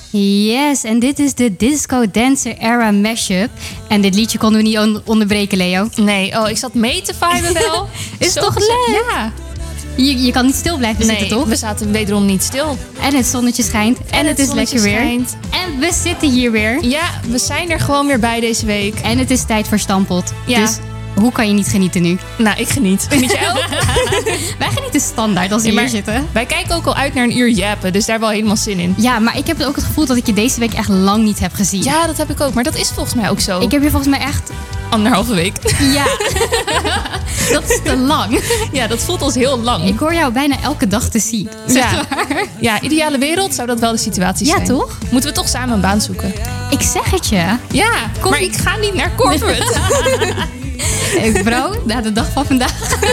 Yes, en dit is de Disco Dancer Era mashup. En dit liedje konden we niet onderbreken, Leo. Nee, ik zat mee te viben wel. Is toch leuk? Ja. Je kan niet stil blijven zitten, toch? we zaten wederom niet stil. En het zonnetje schijnt. En het is lekker weer. Schijnt. En we zitten hier weer. Ja, we zijn er gewoon weer bij deze week. En het is tijd voor Stamppot. Ja. Dus hoe kan je niet genieten nu? Nou, ik geniet. Geniet jij ook? Wij genieten standaard als we hier zitten. Wij kijken ook al uit naar een uur jappen, dus daar wel helemaal zin in. Ja, maar ik heb ook het gevoel dat ik je deze week echt lang niet heb gezien. Ja, dat heb ik ook. Maar dat is volgens mij ook zo. Ik heb je volgens mij echt... 1,5 week. Ja, dat is te lang. Ja, dat voelt ons heel lang. Ik hoor jou bijna elke dag te zien. Zeg maar. Ja, ideale wereld zou dat wel de situatie zijn. Ja, toch? Moeten we toch samen een baan zoeken? Ik zeg het je. Ja, maar ik ga niet naar corporate. Bro, na de dag van vandaag.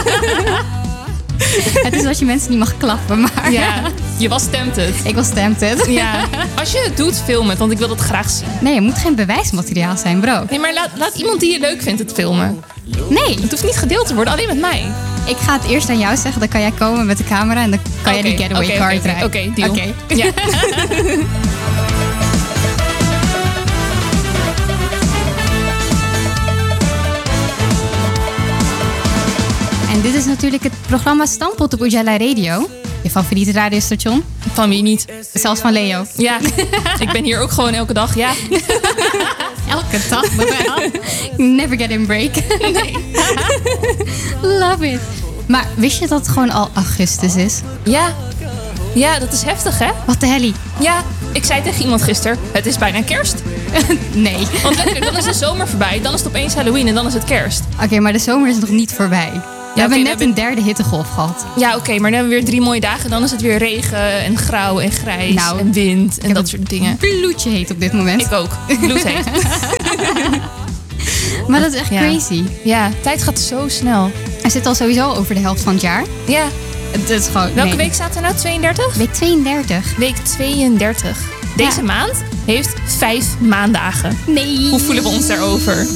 Het is als je mensen niet mag klappen, maar... Ja, je was tempted. Ik was tempted. Ja, als je het doet, film het, want ik wil dat graag zien. Nee, het moet geen bewijsmateriaal zijn, bro. Nee, maar laat iemand die je leuk vindt het filmen. Nee. Het hoeft niet gedeeld te worden, alleen met mij. Ik ga het eerst aan jou zeggen, dan kan jij komen met de camera en dan kan jij die getaway car rijden. Oké, deal. Okay. Ja. En dit is natuurlijk het programma Stamppot op Ujala Radio. Je favoriete radiostation. Van wie niet? Zelfs van Leo. Ja, ik ben hier ook gewoon elke dag, ja. Elke dag, maar wel. Never get in break. Nee. Love it. Maar wist je dat het gewoon al augustus is? Ja, dat is heftig, hè? Wat de hellie? Ja, ik zei tegen iemand gisteren, het is bijna kerst. Nee. Want letterlijk, dan is de zomer voorbij, dan is het opeens Halloween en dan is het kerst. Oké, maar de zomer is nog niet voorbij. We hebben net een derde hittegolf gehad. Ja, oké, maar dan hebben we weer 3 mooie dagen. Dan is het weer regen en grauw en grijs en wind en dat soort dingen. Bloedje heet op dit moment. Ik ook. Bloedheet. Maar dat is echt crazy. Ja, tijd gaat zo snel. Hij zit al sowieso over de helft van het jaar. Ja. Het is gewoon... Welke week staat er nou? 32? Week 32. Week 32. Deze maand heeft 5 maandagen. Nee. Hoe voelen we ons daarover?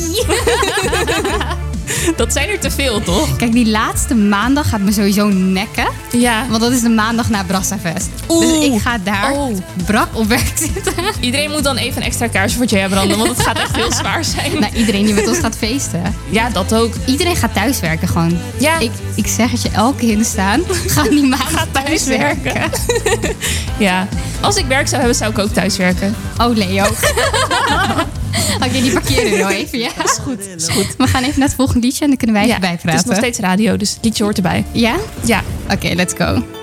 Dat zijn er te veel, toch? Kijk, die laatste maandag gaat me sowieso nekken. Ja. Want dat is de maandag na Brassafest. Dus ik ga daar brak op werk zitten. Iedereen moet dan even een extra kaarsje voor Jaya branden, want het gaat echt heel zwaar zijn. Nou, iedereen die met ons gaat feesten. Ja, dat ook. Iedereen gaat thuiswerken gewoon. Ja. Ik zeg het je elke keer in staan. Ga die maandag thuiswerken. Ja. Als ik werk zou hebben, zou ik ook thuiswerken. Oh, Leo. Oké, die parkeren we wel even, ja? Is goed. We gaan even naar het volgende liedje en dan kunnen wij even bijpraten. Het is nog steeds radio, dus het liedje hoort erbij. Ja? Ja. Oké, let's go.